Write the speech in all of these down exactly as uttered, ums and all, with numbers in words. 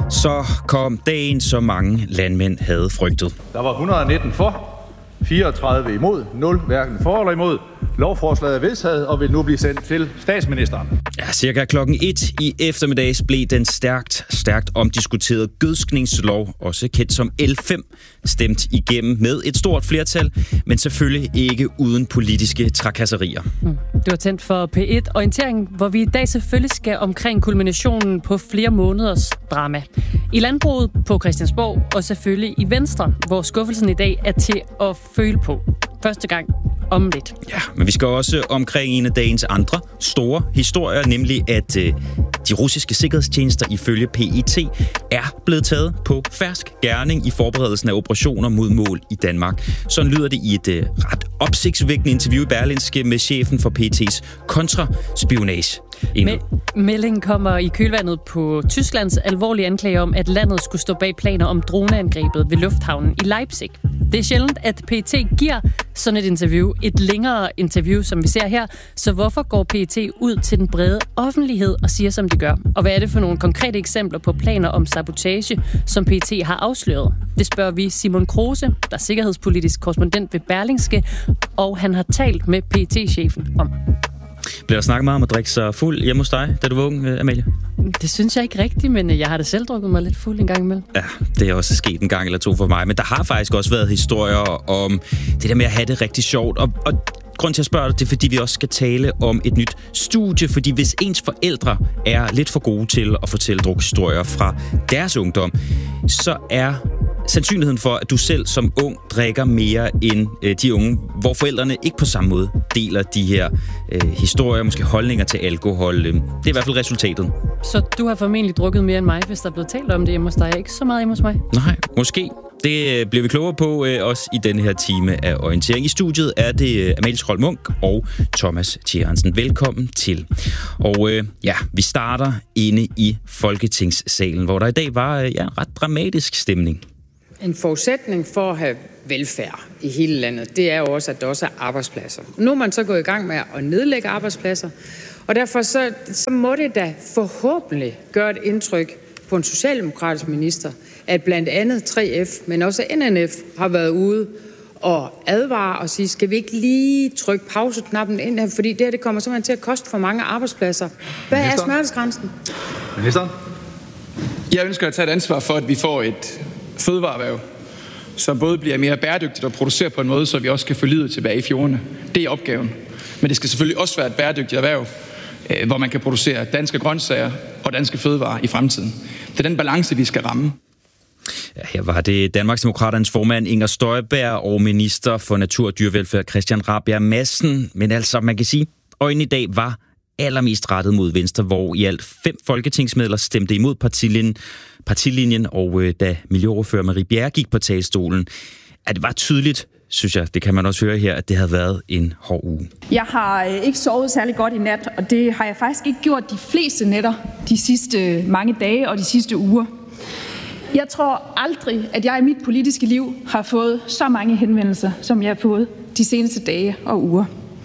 Så kom dagen, så mange landmænd havde frygtet. Der var et hundrede og nitten for, fireogtredive imod, nul hverken for eller imod. Lovforslaget er vedtaget og vil nu blive sendt til statsministeren. Ja, cirka klokken et i eftermiddags blev den stærkt, stærkt omdiskuterede gødskningslov, også kendt som L fem, stemt igennem med et stort flertal, men selvfølgelig ikke uden politiske trakasserier. Mm. Du har tændt for P et Orientering, hvor vi i dag selvfølgelig skal omkring kulminationen på flere måneders drama. I landbruget, på Christiansborg og selvfølgelig i Venstre, hvor skuffelsen i dag er til at føle på. Første gang om lidt. Ja, men vi skal også omkring en af dagens andre store historier, nemlig at øh, de russiske sikkerhedstjenester ifølge P E T er blevet taget på fersk gerning i forberedelsen af operationer mod mål i Danmark. Sådan lyder det i et øh, ret opsigtsvækkende interview i Berlingske med chefen for P E T's kontraspionage. Me- meldingen kommer i kølvandet på Tysklands alvorlige anklage om, at landet skulle stå bag planer om droneangrebet ved lufthavnen i Leipzig. Det er sjældent, at P E T giver sådan et interview, et længere interview, som vi ser her. Så hvorfor går P E T ud til den brede offentlighed og siger, som de gør? Og hvad er det for nogle konkrete eksempler på planer om sabotage, som P E T har afsløret? Det spørger vi Simon Kruse, der er sikkerhedspolitisk korrespondent ved Berlingske, og han har talt med P E T-chefen om. Bliver der snakket meget om at drikke sig fuld hjemme hos dig, da du var ung, Amalie? Det synes jeg ikke rigtigt, men jeg har da selv drukket mig lidt fuld en gang imellem. Ja, det er også sket en gang eller to for mig. Men der har faktisk også været historier om det der med at have det rigtig sjovt. Og, og grund til at spørge dig, det er, fordi vi også skal tale om et nyt studie. Fordi hvis ens forældre er lidt for gode til at fortælle drukhistorier fra deres ungdom, så er sandsynligheden for, at du selv som ung drikker mere end øh, de unge, hvor forældrene ikke på samme måde deler de her øh, historier, måske holdninger til alkohol. Øh, det er i hvert fald resultatet. Så du har formentlig drukket mere end mig, hvis der er blevet talt om det hjemme hos dig. Ikke så meget hjemme hos mig? Nej, måske. Det øh, bliver vi klogere på øh, også i denne her time af Orientering. I studiet er det øh, Amalie Trold Munch og Thomas Tjernsen. Velkommen til. Og øh, ja, vi starter inde i Folketingssalen, hvor der i dag var øh, ja, ret dramatisk stemning. En forudsætning for at have velfærd i hele landet, det er jo også, at der også er arbejdspladser. Nu er man så gået i gang med at nedlægge arbejdspladser, og derfor så, så må det da forhåbentlig gøre et indtryk på en socialdemokratisk minister, at blandt andet tre F, men også N N F, har været ude og advare og sige, skal vi ikke lige trykke pauseknappen ind her, fordi det her det kommer simpelthen til at koste for mange arbejdspladser. Hvad Minister? er smertesgrænsen? Minister? Jeg ønsker at tage et ansvar for, at vi får et fødevareerhverv, som både bliver mere bæredygtigt og producerer på en måde, så vi også kan få livet tilbage i fjordene. Det er opgaven. Men det skal selvfølgelig også være et bæredygtigt erhverv, hvor man kan producere danske grøntsager og danske fødevarer i fremtiden. Det er den balance, vi skal ramme. Ja, her var det Danmarksdemokraternes formand Inger Støjberg og minister for natur og dyrevelfærd Christian Rabjerg Madsen. Men altså, man kan sige, øjnene i dag var allermest rettet mod Venstre, hvor i alt fem folketingsmedlemmer stemte imod partilinjen, partilinjen og øh, da miljøordfører Marie Bjerre gik på talerstolen, at det var tydeligt, synes jeg, det kan man også høre her, at det havde været en hård uge. Jeg har øh, ikke sovet særlig godt i nat, og det har jeg faktisk ikke gjort de fleste nætter de sidste mange dage og de sidste uger. Jeg tror aldrig, at jeg i mit politiske liv har fået så mange henvendelser, som jeg har fået de seneste dage og uger.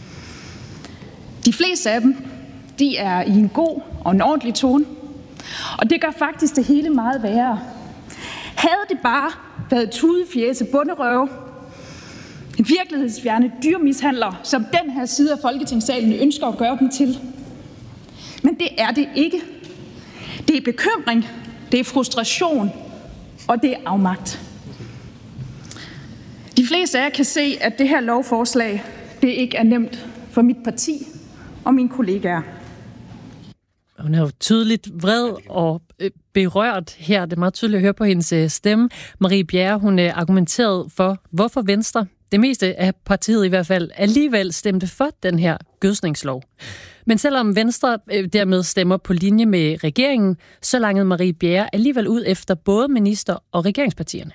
De fleste af dem, de er i en god og en ordentlig tone, og det gør faktisk det hele meget værre. Havde det bare været tudefjæse bunderøve, en virkelighedsfjerne dyrmishandler, som den her side af Folketingssalen ønsker at gøre dem til. Men det er det ikke. Det er bekymring, det er frustration, og det er afmagt. De fleste af jer kan se, at det her lovforslag, det ikke er nemt for mit parti og mine kollegaer. Hun er jo tydeligt vred og berørt her. Det er meget tydeligt at høre på hendes stemme. Marie Bjerre, hun argumenterede for, hvorfor Venstre, det meste af partiet i hvert fald, alligevel stemte for den her gødskningslov. Men selvom Venstre dermed stemmer på linje med regeringen, så langede Marie Bjerre alligevel ud efter både minister- og regeringspartierne.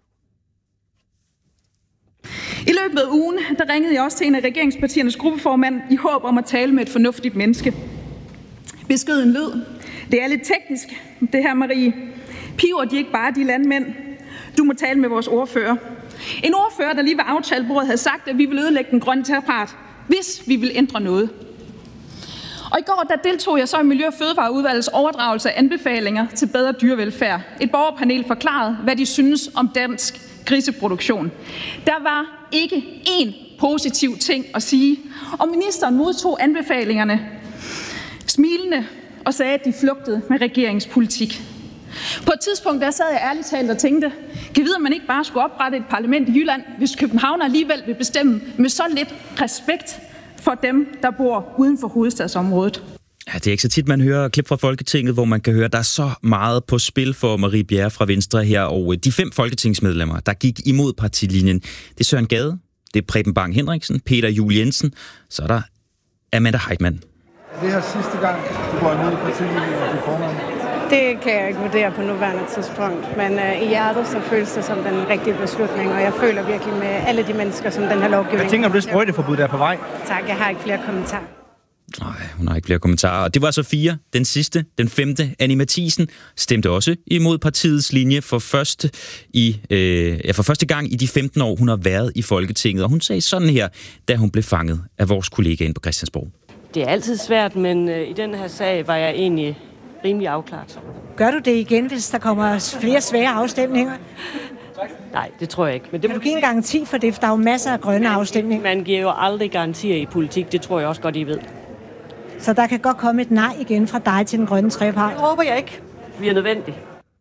I løbet af ugen, der ringede jeg også til en af regeringspartiernes gruppeformand i håb om at tale med et fornuftigt menneske. Beskeden lød: det er lidt teknisk, det her, Marie. Piver de ikke bare de landmænd? Du må tale med vores ordfører. En ordfører, der lige ved aftalebordet havde sagt, at vi ville ødelægge den grønne trepart, hvis vi vil ændre noget. Og i går der deltog jeg så i Miljø- og Fødevareudvalgets overdragelse af anbefalinger til bedre dyrevelfærd. Et borgerpanel forklarede, hvad de synes om dansk griseproduktion. Der var ikke én positiv ting at sige, og ministeren modtog anbefalingerne smilende og sagde, at de flugtede med regeringspolitik. På et tidspunkt der sad jeg ærligt talt og tænkte, kan vide, at man ikke bare skulle oprette et parlament i Jylland, hvis København alligevel vil bestemme med så lidt respekt for dem, der bor uden for hovedstadsområdet. Ja, det er ikke så tit, man hører klip fra Folketinget, hvor man kan høre, at der er så meget på spil for Marie Bjerre fra Venstre her, og de fem folketingsmedlemmer, der gik imod partilinjen. Det er Søren Gade, det er Preben Bang Henriksen, Peter Juel Jensen, så er der Amanda Heitmann. Det her sidste gang, du går imod partilinjen og din formand? Det kan jeg ikke vurdere på nuværende tidspunkt, men øh, i hjertet så føles det som den rigtige beslutning, og jeg føler virkelig med alle de mennesker, som den her lovgivning... Jeg tænker om det sprøjteforbud, der er på vej. Tak, jeg har ikke flere kommentarer. Nej, hun har ikke flere kommentarer. Og det var så fire. Den sidste, den femte, Annie Matthiesen, stemte også imod partiets linje for første, i, øh, ja, for første gang i de femten år, hun har været i Folketinget. Og hun sagde sådan her, da hun blev fanget af vores kollega inde på Christiansborg. Det er altid svært, men øh, i den her sag var jeg egentlig rimelig afklaret. Gør du det igen, hvis der kommer flere svære afstemninger? Nej, det tror jeg ikke. Men det kan du give en garanti for det, for der er jo masser af grønne afstemninger? Man giver jo aldrig garantier i politik, det tror jeg også godt, I ved. Så der kan godt komme et nej igen fra dig til den grønne trepart? Det håber jeg ikke. Vi er nødvendige.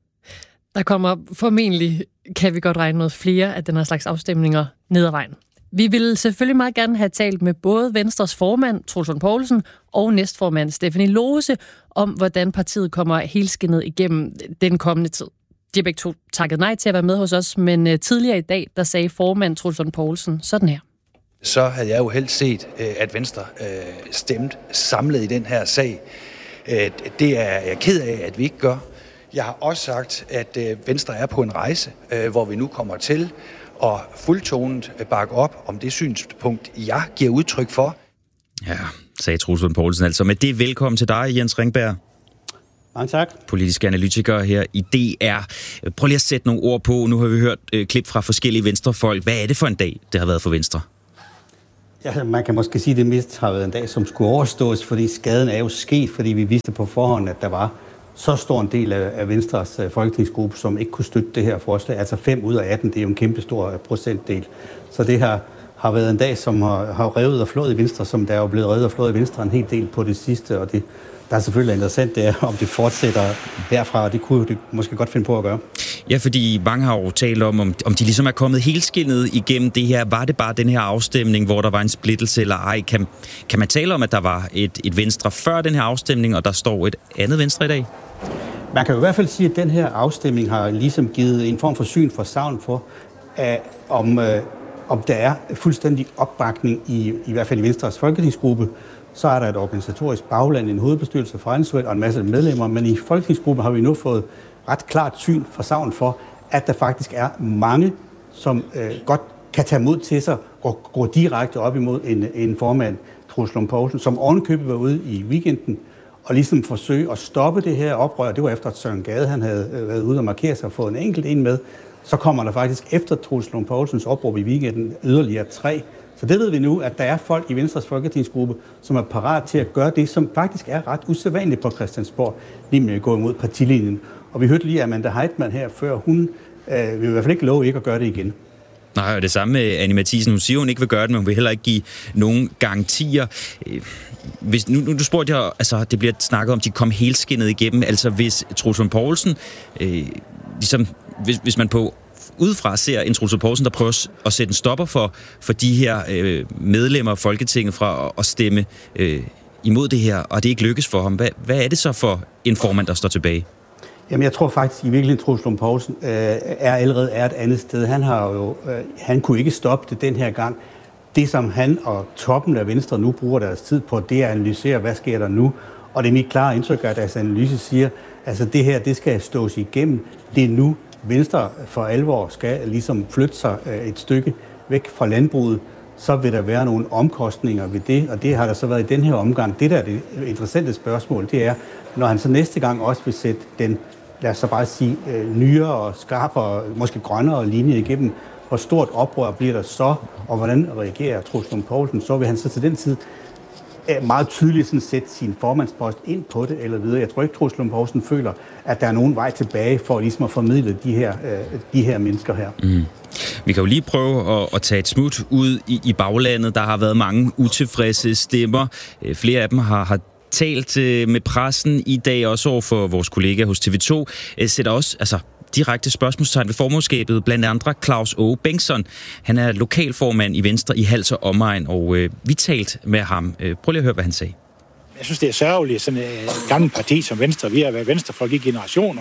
Der kommer formentlig, kan vi godt regne med, flere af den her slags afstemninger ned ad vejen. Vi vil selvfølgelig meget gerne have talt med både Venstres formand, Troels Lund Poulsen, og næstformand Stephanie Lose, om hvordan partiet kommer helskindet igennem den kommende tid. De har begge to takket nej til at være med hos os, men tidligere i dag, der sagde formand Troels Lund Poulsen sådan her. Så havde jeg jo helst set, at Venstre stemte samlet i den her sag. Det er jeg ked af, at vi ikke gør. Jeg har også sagt, at Venstre er på en rejse, hvor vi nu kommer til og fuldtonet bakke op om det synspunkt, jeg giver udtryk for. Ja, sagde Troels Lund Poulsen altså. Med det velkommen til dig, Jens Ringberg. Mange tak. Politisk analytiker her i D R. Prøv lige at sætte nogle ord på. Nu har vi hørt øh, klip fra forskellige venstrefolk. Hvad er det for en dag, det har været for Venstre? Ja, man kan måske sige, at det mest har været en dag, som skulle overstås, fordi skaden er jo sket, fordi vi vidste på forhånd, at der var så stor en del af Venstres folketingsgruppe, som ikke kunne støtte det her forslag. Altså fem ud af atten, det er jo en kæmpe stor procentdel. Så det her har været en dag, som har, har revet og flået i Venstre, som der er jo blevet revet og flået i Venstre en hel del på det sidste, og det, der er selvfølgelig interessant, det er, om det fortsætter herfra, og det kunne det måske godt finde på at gøre. Ja, fordi mange har jo talt om, om, om de ligesom er kommet helskindet igennem det her. Var det bare den her afstemning, hvor der var en splittelse eller ej? Kan, kan man tale om, at der var et, et Venstre før den her afstemning, og der står et andet Venstre i dag? Man kan jo i hvert fald sige, at den her afstemning har ligesom givet en form for syn for savn for, at om, øh, om der er fuldstændig opbakning i, i hvert fald i Venstres folketingsgruppe. Så er der et organisatorisk bagland, en hovedbestyrelse for Ansveld og en masse medlemmer, men i folketingsgruppen har vi nu fået ret klart syn for savn for, at der faktisk er mange, som øh, godt kan tage mod til sig og gå direkte op imod en, en formand, Troels Lund Poulsen, som ovenikøbet var ude i weekenden og ligesom forsøge at stoppe det her oprør. Det var efter, at Søren Gade han havde været ude og markere sig og fået en enkelt en med. Så kommer der faktisk efter Troels Lund Poulsens opråb i weekenden yderligere tre. Så det ved vi nu, at der er folk i Venstres folketingsgruppe, som er parat til at gøre det, som faktisk er ret usædvanligt på Christiansborg, nemlig at gå imod partilinjen. Og vi hørte lige Amanda Heitmann her før, hun øh, vil i hvert fald ikke love ikke at gøre det igen. Nej, og det samme med Annie Matthiesen. Hun siger, hun ikke vil gøre det, men hun vil heller ikke give nogen garantier. Hvis, nu, nu spurgte jeg, altså det bliver snakket om, de kom helskindet igennem. Altså hvis Troels Lund Poulsen, øh, ligesom, hvis, hvis man på udefra ser en Troels Lund Poulsen, der prøver at sætte en stopper for, for de her øh, medlemmer af Folketinget fra at, at stemme øh, imod det her, og det ikke lykkes for ham. Hvad, hvad er det så for en formand, der står tilbage? Jamen, jeg tror faktisk i virkeligheden, Troels Lund Poulsen øh, er allerede er et andet sted. Han har jo, øh, han kunne ikke stoppe det den her gang. Det, som han og toppen af Venstre nu bruger deres tid på, det er at analysere, hvad sker der nu. Og det er mit klare indtryk, at deres analyse siger, altså det her, det skal stås igennem. Det er nu, Venstre for alvor skal ligesom flytte sig et stykke væk fra landbruget. Så vil der være nogle omkostninger ved det, og det har der så været i den her omgang. Det der er det interessante spørgsmål, det er, når han så næste gang også vil sætte den, lad os så bare sige, nyere og skarpere, måske grønnere linje igennem, hvor stort oprør bliver der så, og hvordan reagerer Troels Lund Poulsen, så vil han så til den tid meget tydeligt sådan sætte sin formandspost ind på det eller videre. Jeg tror ikke, Troels Lund Poulsen føler, at der er nogen vej tilbage for ligesom at formidle de her, de her mennesker her. Mm. Vi kan jo lige prøve at, at tage et smut ud i, i baglandet. Der har været mange utilfredse stemmer. Flere af dem har, har talt med pressen i dag, også over for vores kollega hos T V to. Sætter også altså, direkte spørgsmålstegn ved formandskabet, blandt andre Claus Aage Bengtsson. Han er lokalformand i Venstre i Hals og omegn, og øh, vi talte med ham. Øh, prøv lige at høre, hvad han sagde. Jeg synes, det er sørgeligt, sådan et gammelt parti som Venstre. Vi har været venstrefolk i generationer,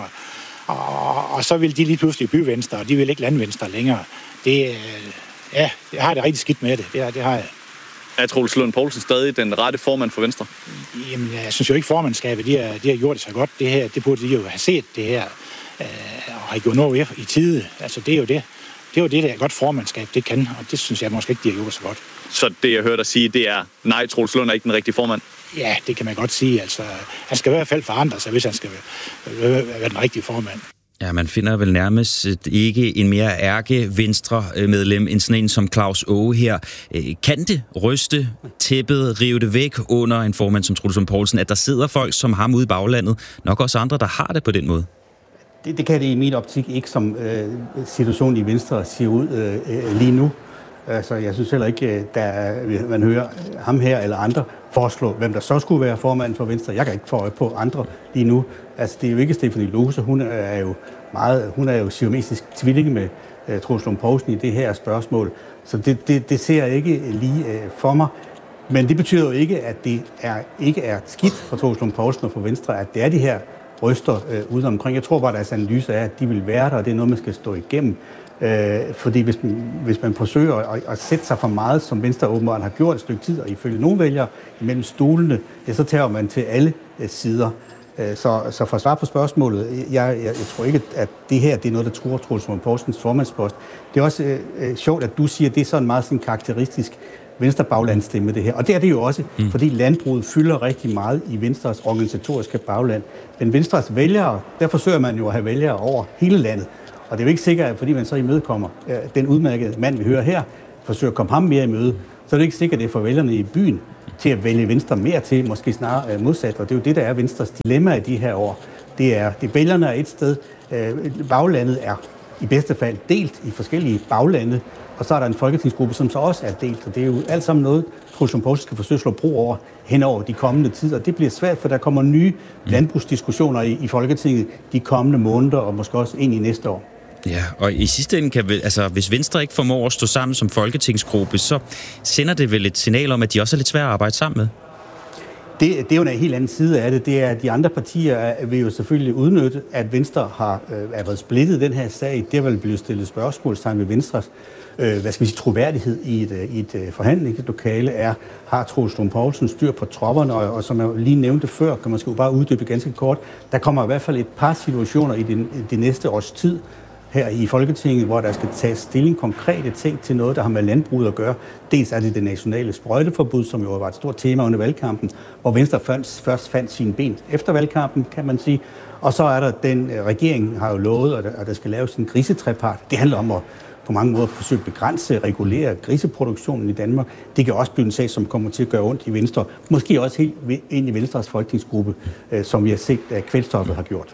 og, og så vil de lige pludselig by Venstre, og de vil ikke lande Venstre længere. Det, øh, ja, jeg har det rigtig skidt med det. Det, det har jeg. Er Troels Lund Poulsen stadig den rette formand for Venstre? Jamen, jeg synes jo ikke, formandskabet de har, de har gjort det så godt. Det her, det burde de jo have set, det her. Øh, og har gjort noget i tide. Altså, det er jo det. Det er jo det, der er godt formandskab, det kan. Og det synes jeg måske ikke, de har gjort så godt. Så det, jeg hørte dig sige, det er, nej, Troels Lund er ikke den rigtige formand? Ja, det kan man godt sige. Altså, han skal i hvert fald forandre sig, hvis han skal være, være den rigtige formand. Ja, man finder vel nærmest ikke en mere ærke Venstre-medlem end sådan en som Claus Aage her. Kan det ryste tæppet, rive det væk under en formand som Troels Lund Poulsen, at der sidder folk som ham ude i baglandet, nok også andre, der har det på den måde? Det, det kan det i min optik ikke, som øh, situationen i Venstre ser ud øh, lige nu. Altså, jeg synes heller ikke, der man hører ham her eller andre foreslå, hvem der så skulle være formand for Venstre. Jeg kan ikke få øje på andre lige nu. Altså, det er jo ikke Stefanie Lose. Hun er jo meget, hun er jo siamesisk tvilling med uh, Troels Lund Poulsen i det her spørgsmål. Så det, det, det ser jeg ikke lige uh, for mig. Men det betyder jo ikke, at det er, ikke er skidt for Troels Lund Poulsen og for Venstre, at det er de her røster uh, ude omkring. Jeg tror bare, deres analyse er, at de vil være der, og det er noget, man skal stå igennem. Øh, fordi hvis man, hvis man forsøger at, at sætte sig for meget, som Venstre åbenbart har gjort et stykke tid, og ifølge nogle vælgere imellem stolene, ja, så tager man til alle øh, sider. Øh, så, så for at svare på spørgsmålet, jeg, jeg, jeg tror ikke, at det her det er noget, der truer Troels Lund Poulsens formandspost. Det er også øh, sjovt, at du siger, at det er sådan meget sådan karakteristisk Venstre-baglandstemme, det her. Og det er det jo også, mm. fordi landbruget fylder rigtig meget i Venstres organisatoriske bagland. Men Venstres vælgere, der forsøger man jo at have vælgere over hele landet. Og det er jo ikke sikkert, at fordi man så imødekommer øh, den udmærkede mand, vi hører her, forsøger at komme ham mere i møde, så er det ikke sikkert, at det får vælgerne i byen til at vælge Venstre mere til, måske snarere øh, modsat. Og det er jo det, der er Venstres dilemma i de her år. Det er, det vælgerne er et sted, øh, baglandet er i bedste fald delt i forskellige baglande, og så er der en folketingsgruppe, som så også er delt. Og det er jo alt sammen noget, Troels Lund Poulsen skal forsøge at slå bro over hen over de kommende tider. Det bliver svært, for der kommer nye landbrugsdiskussioner i, i Folketinget de kommende måneder, og måske også ind i næste år. Ja, og i sidste ende kan vi, altså hvis Venstre ikke formår at stå sammen som folketingsgruppe, så sender det vel et signal om, at de også er lidt svære at arbejde sammen med? Det, det er jo en helt anden side af det. Det er, at de andre partier vil jo selvfølgelig udnytte, at Venstre har øh, været splittet i den her sag. Det vil blive stillet spørgsmålstegn ved Venstres øh, hvad skal vi sige, troværdighed i et, i et forhandlingslokale. Er, har Troels Lund Poulsen styr på tropperne, og, og som jeg lige nævnte før, kan man sgu bare uddybe ganske kort. Der kommer i hvert fald et par situationer i det, det næste års tid, her i Folketinget, hvor der skal tages stilling konkrete ting til noget, der har med landbruget at gøre. Dels er det det nationale sprøjteforbud, som jo var et stort tema under valgkampen, hvor Venstre først fandt sine ben efter valgkampen, kan man sige. Og så er der den, regeringen har jo lovet, at der skal laves en grisetrepart. Det handler om at på mange måder forsøge at begrænse, regulere griseproduktionen i Danmark. Det kan også blive en sag, som kommer til at gøre ondt i Venstre. Måske også helt ind i Venstres folketingsgruppe, som vi har set, at kvælstoffet har gjort.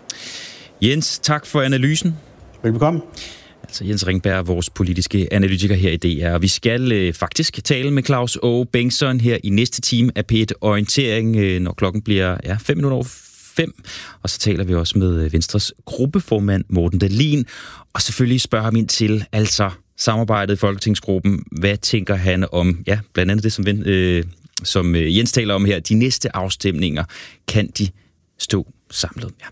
Jens, tak for analysen. Velbekomme. Altså Jens Ringberg, vores politiske analytiker her i D R. Vi skal øh, faktisk tale med Claus Aage Bengtsson her i næste time af P et Orientering, øh, når klokken bliver ja, fem minutter over fem. Og så taler vi også med Venstres gruppeformand Morten Dahlin. Og selvfølgelig spørger ham ind til altså samarbejdet i Folketingsgruppen. Hvad tænker han om, ja, blandt andet det, som, øh, som Jens taler om her. De næste afstemninger, kan de stå samlet? Ja.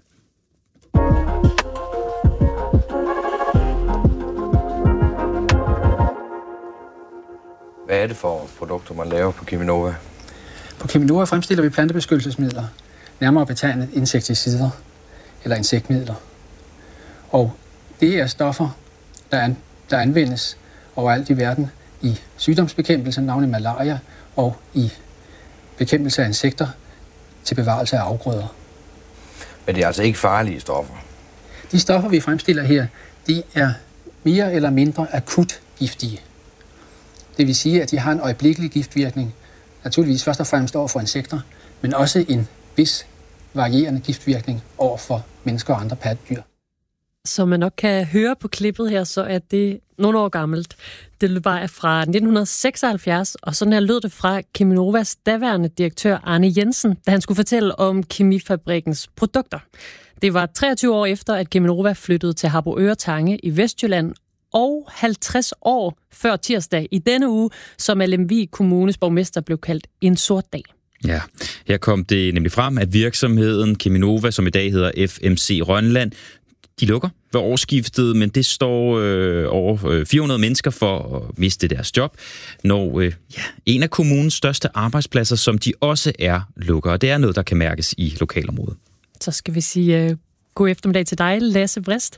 Hvad er det for produkter, man laver på Cheminova? På Cheminova fremstiller vi plantebeskyttelsesmidler, nærmere betegnet insekticider eller insektmidler. Og det er stoffer, der, an, der anvendes overalt i verden i sygdomsbekæmpelse, navnlig malaria, og i bekæmpelse af insekter til bevarelse af afgrøder. Men det er altså ikke farlige stoffer? De stoffer, vi fremstiller her, de er mere eller mindre akut giftige. Det vil sige, at de har en øjeblikkelig giftvirkning naturligvis først og fremmest over for insekter, men også en vis varierende giftvirkning over for mennesker og andre pattedyr. Som man nok kan høre på klippet her, så er det nogle år gammelt. Det var fra nitten seksoghalvfjerds, og sådan her lød det fra Cheminovas daværende direktør Arne Jensen, da han skulle fortælle om kemifabrikkens produkter. Det var treogtyve år efter, at Cheminova flyttede til Harboøre Tange i Vestjylland, og halvtreds år før tirsdag i denne uge, som af Lemvig Kommunes borgmester blev kaldt en sort dag. Ja, her kom det nemlig frem, at virksomheden Cheminova, som i dag hedder F M C Rønland, de lukker ved årsskiftet, men det står øh, over fire hundrede mennesker for at miste deres job, når øh, ja, en af kommunens største arbejdspladser, som de også er, lukker. Og det er noget, der kan mærkes i lokalområdet. Så skal vi sige uh, god eftermiddag til dig, Lasse Vrist.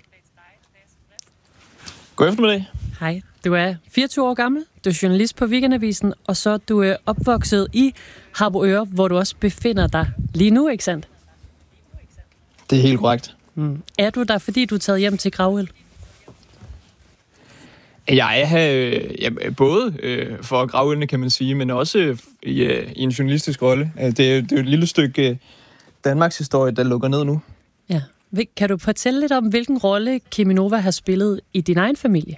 God eftermiddag. Hej, du er fireogtyve år gammel, du er journalist på Weekendavisen, og så er du øh, opvokset i Harboøre, hvor du også befinder dig lige nu, ikke sandt? Det er helt korrekt. Mm. Er du der, fordi du er taget hjem til Gravøl? Jeg er her øh, ja, både øh, for Gravølene, kan man sige, men også øh, i, øh, i en journalistisk rolle. Det, det er jo et lille stykke øh, Danmarks historie, der lukker ned nu. Ja. Kan du fortælle lidt om, hvilken rolle Cheminova har spillet i din egen familie?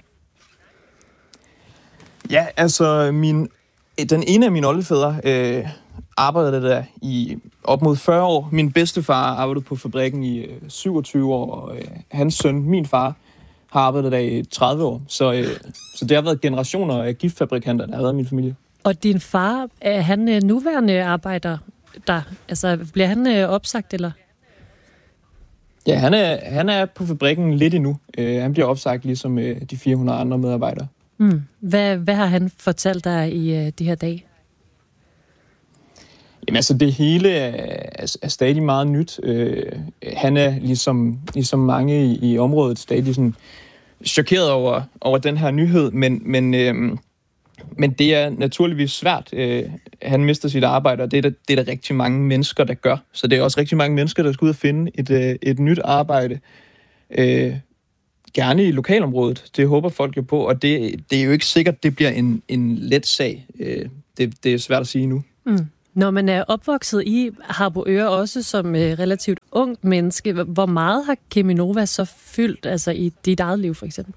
Ja, altså min, den ene af mine oldefædre øh, arbejdede der i op mod fyrre år. Min bedstefar arbejdede på fabrikken i øh, syvogtyve år, og øh, hans søn, min far, har arbejdet der i tredive år. Så, øh, så det har været generationer af giftfabrikanter, der har været i min familie. Og din far, er han øh, nuværende arbejder der? Altså, bliver han øh, opsagt, eller? Ja, han er, han er på fabrikken lidt endnu. Øh, han bliver opsagt ligesom øh, de fire hundrede andre medarbejdere. Mm. Hvad, hvad har han fortalt dig i øh, de her dage? Jamen altså, det hele er, er, er stadig meget nyt. Øh, han er ligesom, ligesom mange i, i området stadig sådan chokeret over, over den her nyhed, men, men, øh, men det er naturligvis svært. Øh, han mister sit arbejde, og det er, der, det er der rigtig mange mennesker, der gør. Så det er også rigtig mange mennesker, der skal ud og finde et, øh, et nyt arbejde. Øh, gerne i lokalområdet. Det håber folk jo på, og det, det er jo ikke sikkert, det bliver en, en let sag. Øh, det, det er svært at sige nu. Mm. Når man er opvokset i Harboøre, også som øh, relativt ungt menneske, hvor meget har Cheminova så fyldt altså i dit eget liv, for eksempel?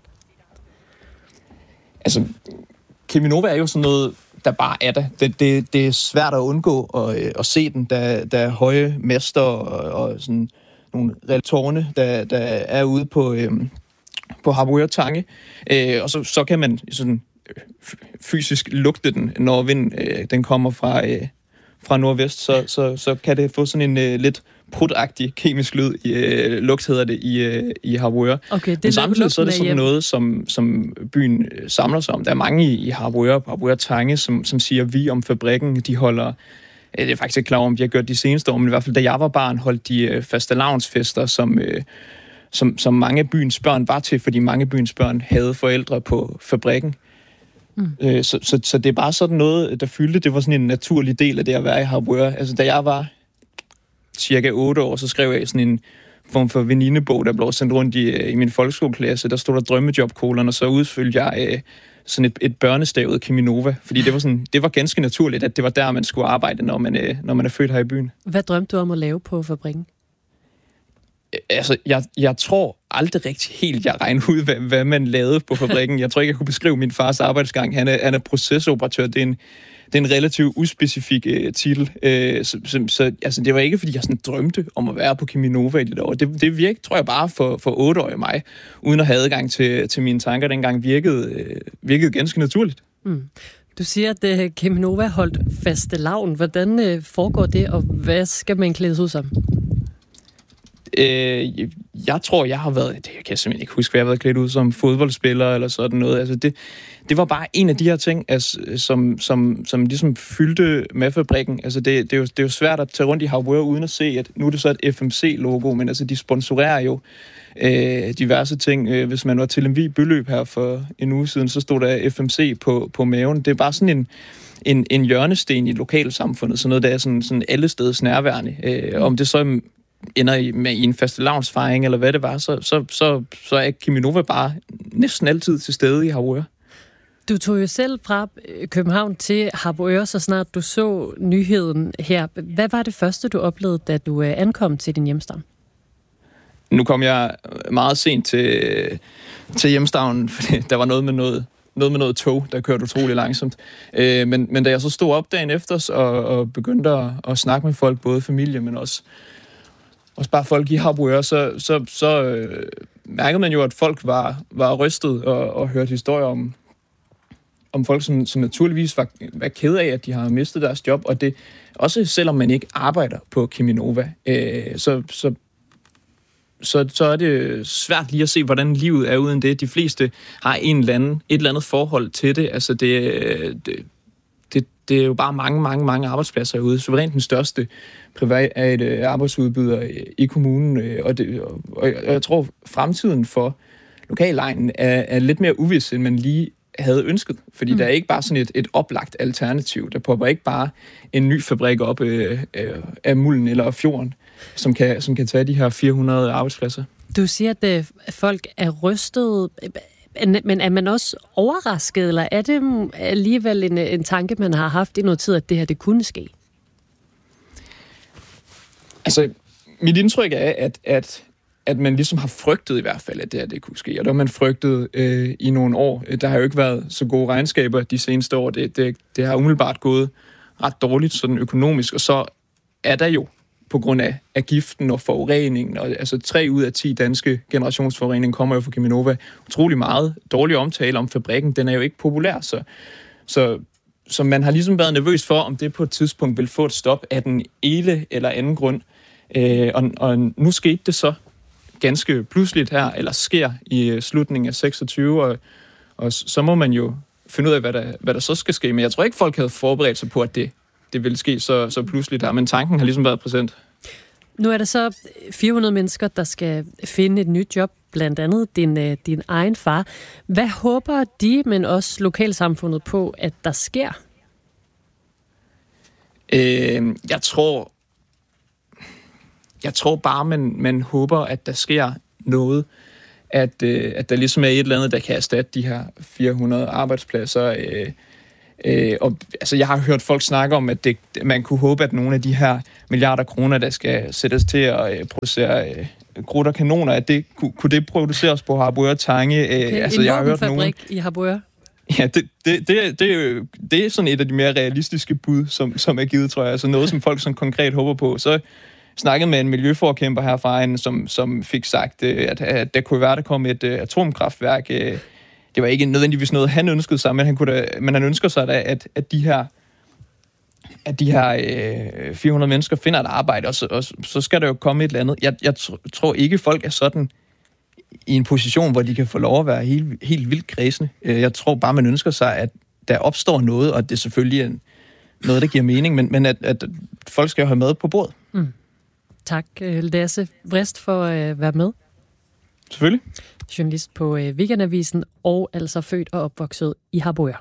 Altså, Cheminova er jo sådan noget, der bare er der. Det, det, det er svært at undgå at, at se den. Der, der er høje mester og, og sådan nogle tårne, der, der er ude på, øhm, på Harboøre Tange. Øh, og så, så kan man sådan fysisk lugte den, når vinden øh, den kommer fra... Øh, fra nordvest, så, så, så kan det få sådan en uh, lidt prutagtig kemisk lyd, i, uh, lugt hedder det, i, uh, i Harboøre. Okay, det men samtidig så er det sådan noget, som, som byen samler sig om. Der er mange i, i Harboøre, på Harboøre Tange, som, som siger vi om fabrikken. De holder, det er faktisk ikke klar om, de har gjort de seneste år, men i hvert fald da jeg var barn, holdt de uh, fastelavnsfester, som, uh, som, som mange af byens børn var til, fordi mange af byens børn havde forældre på fabrikken. Mm. Så, så, så det er bare sådan noget, der fyldte. Det var sådan en naturlig del af det at være i Harboøre. Altså, da jeg var cirka otte år, så skrev jeg sådan en form for venindebog, der blev sendt rundt i, i min folkeskoleklasse. Der stod der drømmejobkolon, og så udfyldte jeg øh, sådan et, et børnestavet Cheminova. Fordi det var, sådan, det var ganske naturligt, at det var der, man skulle arbejde, når man, øh, når man er født her i byen. Hvad drømte du om at lave på fabrikken? Altså, jeg, jeg tror aldrig rigtig helt, jeg regnede ud, hvad, hvad man lavede på fabrikken. Jeg tror ikke, jeg kunne beskrive min fars arbejdsgang. Han er, han er procesoperatør. Det er en, det er en relativt uspecifik uh, titel. Uh, så, så, så altså, det var ikke, fordi jeg sådan drømte om at være på Cheminova i det år. Det, det virkede, tror jeg, bare for, for otteårige mig, uden at have adgang til, til mine tanker dengang, virkede, uh, virkede ganske naturligt. Mm. Du siger, at uh, Cheminova holdt fastelavn. Hvordan uh, foregår det, og hvad skal man klædes ud som? Øh, jeg tror, jeg har været, det kan jeg simpelthen ikke huske, hvad jeg har været klædt ud som fodboldspiller eller sådan noget. Altså det, det var bare en af de her ting, altså, som, som, som ligesom fyldte med fabrikken. Altså det, det, er jo, det er jo svært at tage rundt i Harboøre uden at se, at nu er det så et F M C-logo, men altså de sponsorerer jo øh, diverse ting. Hvis man var til Lemvig Bøløb her for en uge siden, så stod der F M C på, på maven. Det er bare sådan en en, en hjørnesten i lokalsamfundet, sådan noget, der er sådan, sådan alle steds nærværende. Øh, om det så ender i, med i en fastelavnsfejring, eller hvad det var, så, så, så, så er Cheminova bare næsten altid til stede i Harboøre. Du tog jo selv fra København til Harboøre, så snart du så nyheden her. Hvad var det første, du oplevede, da du ankom til din hjemstavn? Nu kom jeg meget sent til, til hjemstavnen, fordi der var noget med noget, noget med noget tog, der kørte utrolig langsomt. Øh, men, men da jeg så stod op dagen efter og, og begyndte at, at snakke med folk, både familie, men også, også bare folk i Harboøre, så, så, så øh, mærkede man jo, at folk var, var rystet og, og hørte historier om, om folk, som, som naturligvis var, var ked af, at de har mistet deres job, og det også selvom man ikke arbejder på Cheminova, øh, så, så Så, så er det svært lige at se, hvordan livet er uden det. De fleste har en eller anden, et eller andet forhold til det. Altså det, det, det, det er jo bare mange, mange, mange arbejdspladser herude. Suverænt den største private arbejdsudbyder i kommunen. Og, det, og jeg tror, fremtiden for lokallejnen er, er lidt mere uvis, end man lige havde ønsket. Fordi mm. der er ikke bare sådan et, et oplagt alternativ. Der popper ikke bare en ny fabrik op øh, øh, af mulden eller fjorden, som kan, som kan tage de her fire hundrede arbejdspladser. Du siger, at folk er rystet, men er man også overrasket, eller er det alligevel en, en tanke, man har haft i noget tid, at det her det kunne ske? Altså, mit indtryk er, at, at, at man ligesom har frygtet i hvert fald, at det her det kunne ske, og det har man frygtet øh, i nogle år. Der har jo ikke været så gode regnskaber de seneste år. Det, det, det har umiddelbart gået ret dårligt sådan økonomisk, og så er der jo på grund af, af giften og forureningen. Og, altså tre ud af ti danske generationsforurening kommer jo fra Cheminova. Utrolig meget dårlig omtale om fabrikken. Den er jo ikke populær, så, så, så man har ligesom været nervøs for, om det på et tidspunkt vil få et stop af den ene eller anden grund. Øh, og, og nu skete det så ganske pludseligt her, eller sker i slutningen af seksogtyve, og, og så må man jo finde ud af, hvad der, hvad der så skal ske. Men jeg tror ikke, folk havde forberedt sig på, at det det vil ske så, så pludseligt her, men tanken har ligesom været præsent. Nu er der så fire hundrede mennesker, der skal finde et nyt job, blandt andet din, din egen far. Hvad håber de, men også lokalsamfundet på, at der sker? Øh, jeg tror, jeg tror bare, man, man håber, at der sker noget, at, øh, at der ligesom er et eller andet, der kan erstatte de her fire hundrede arbejdspladser. Øh, Øh, og altså, jeg har hørt folk snakke om, at det, man kunne håbe, at nogle af de her milliarder kroner, der skal sættes til at øh, producere øh, krudt og kanoner, at det kunne, kunne det produceres på Harboøre Tange. Øh, okay, altså, en jeg har hørt nogen i Harboøre? Ja, det, det, det, det, er jo, det er sådan et af de mere realistiske bud, som, som er givet, tror jeg. Altså noget, som folk sådan konkret håber på. Så snakkede med en miljøforkæmper herfra, som, som fik sagt, at, at der kunne være, der kom et uh, atomkraftværk. Uh, det var ikke nødvendigvis noget, han ønskede sig, men han, kunne da, men han ønsker sig da, at, at de her, at de her uh, fire hundrede mennesker finder et arbejde, og så, og så skal der jo komme et eller andet. Jeg, jeg tror ikke, folk er sådan i en position, hvor de kan få lov at være helt, helt vildt kredsende. Jeg tror bare, man ønsker sig, at der opstår noget, og det er selvfølgelig en, noget, der giver mening, men, men at, at folk skal jo have med på bordet. Mm. Tak, Lasse Vrist, for at være med. Selvfølgelig. Journalist på Weekendavisen, og altså født og opvokset i Harboøre.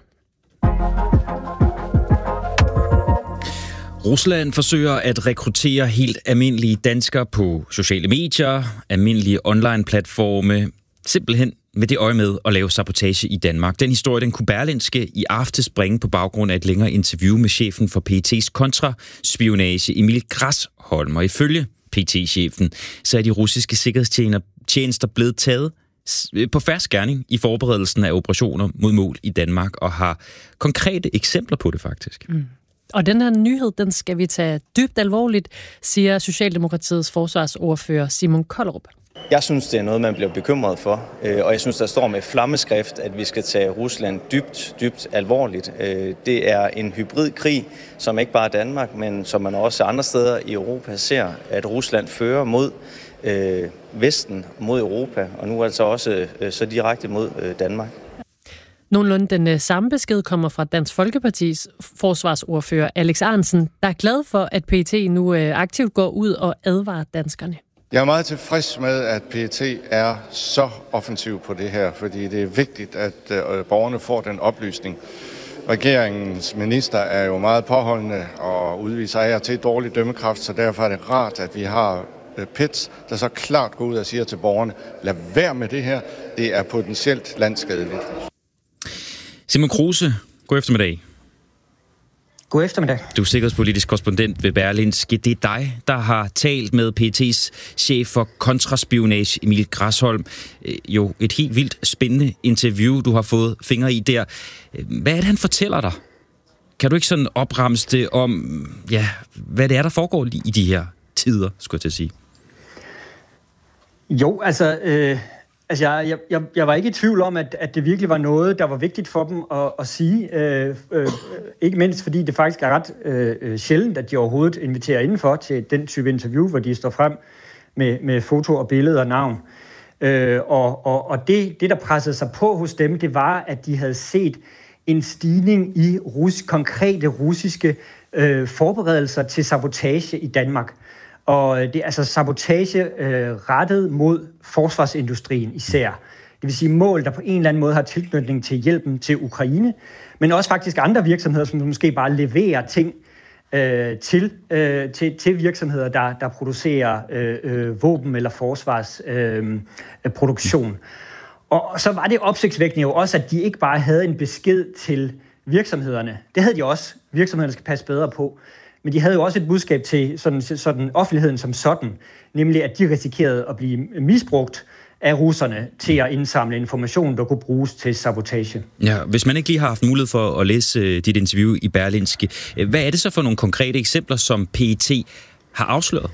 Rusland forsøger at rekruttere helt almindelige danskere på sociale medier, almindelige online-platforme, simpelthen med det øje med at lave sabotage i Danmark. Den historie, den kunne Berlingske i aftes bringe på baggrund af et længere interview med chefen for P E T's kontraspionage, Emil Grasholm. Og ifølge P E T-chefen, så er de russiske sikkerhedstjenester blevet taget på fersk gerning i forberedelsen af operationer mod mål i Danmark, og har konkrete eksempler på det faktisk. Mm. Og den her nyhed, den skal vi tage dybt alvorligt, siger Socialdemokratiets forsvarsordfører Simon Kollerup. Jeg synes, det er noget, man bliver bekymret for, og jeg synes, der står med flammeskrift, at vi skal tage Rusland dybt, dybt alvorligt. Det er en hybridkrig, som ikke bare Danmark, men som man også andre steder i Europa ser, at Rusland fører mod Vesten, mod Europa, og nu altså også så direkte mod Danmark. Nogenlunde den samme besked kommer fra Dansk Folkepartis forsvarsordfører Alex Ahrendtsen, der er glad for, at P E T nu aktivt går ud og advarer danskerne. Jeg er meget tilfreds med, at P E T er så offensiv på det her, fordi det er vigtigt, at borgerne får den oplysning. Regeringens minister er jo meget påholdende og udviser af og til dårlig dømmekraft, så derfor er det rart, at vi har P E T, der så klart går ud og siger til borgerne, lad være med det her, det er potentielt landskadeligt. Simon Kruse, god eftermiddag. God eftermiddag. Du er sikkerhedspolitisk korrespondent ved Berlingske. Det er dig, der har talt med P E T's chef for kontraspionage, Emil Grasholm. Jo, et helt vildt spændende interview, du har fået fingre i der. Hvad er det, han fortæller dig? Kan du ikke sådan opremse det om, ja, hvad det er, der foregår i de her tider, skulle jeg til at sige? Jo, altså... Øh... Altså, jeg, jeg, jeg var ikke i tvivl om, at, at det virkelig var noget, der var vigtigt for dem at, at sige. Øh, øh, ikke mindst, fordi det faktisk er ret øh, sjældent, at de overhovedet inviterer indenfor til den type interview, hvor de står frem med, med foto og billeder og navn. Øh, og og, og det, det, der pressede sig på hos dem, det var, at de havde set en stigning i rus, konkrete russiske øh, forberedelser til sabotage i Danmark. Og det er altså sabotage øh, rettet mod forsvarsindustrien især. Det vil sige mål, der på en eller anden måde har tilknytning til hjælpen til Ukraine, men også faktisk andre virksomheder, som måske bare leverer ting øh, til, øh, til, til virksomheder, der, der producerer øh, øh, våben eller forsvarsproduktion. Øh, og så var det opsigtsvækkende jo også, at de ikke bare havde en besked til virksomhederne. Det havde de også. Virksomhederne skal passe bedre på. Men de havde jo også et budskab til sådan, sådan offentligheden som sådan, nemlig at de risikerede at blive misbrugt af russerne til at indsamle information, der kunne bruges til sabotage. Ja, hvis man ikke lige har haft mulighed for at læse uh, dit interview i Berlingske, hvad er det så for nogle konkrete eksempler, som P E T har afsløret?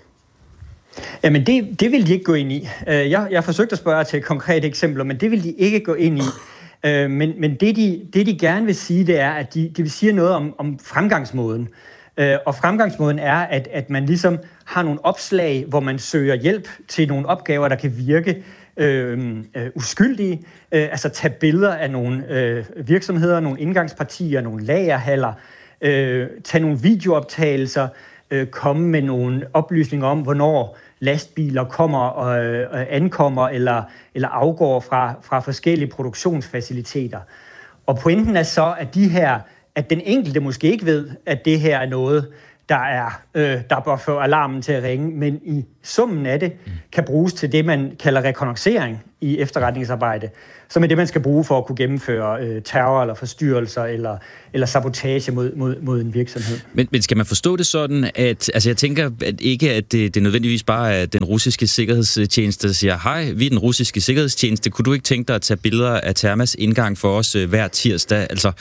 Jamen, det, det vil de ikke gå ind i. Jeg, jeg forsøgte at spørge til konkrete eksempler, men det vil de ikke gå ind i. Men, men det, de, det, de gerne vil sige, det er, at de, de vil sige noget om, om fremgangsmåden. Og fremgangsmåden er, at, at man ligesom har nogle opslag, hvor man søger hjælp til nogle opgaver, der kan virke øh, øh, uskyldige. Øh, altså tage billeder af nogle øh, virksomheder, nogle indgangspartier, nogle lagerhaller, øh, tage nogle videooptagelser, øh, komme med nogle oplysninger om, hvornår lastbiler kommer og øh, ankommer eller, eller afgår fra, fra forskellige produktionsfaciliteter. Og pointen er så, at de her at den enkelte måske ikke ved, at det her er noget, der er øh, der bør få alarmen til at ringe, men i summen af det kan bruges til det, man kalder rekognoscering i efterretningsarbejde, som er det, man skal bruge for at kunne gennemføre øh, terror eller forstyrrelser eller, eller sabotage mod, mod, mod en virksomhed. Men, men skal man forstå det sådan, at altså jeg tænker at ikke, at det, det nødvendigvis bare er den russiske sikkerhedstjeneste, der siger, hej, vi er den russiske sikkerhedstjeneste, kunne du ikke tænke dig at tage billeder af Termas indgang for os øh, hver tirsdag? Altså,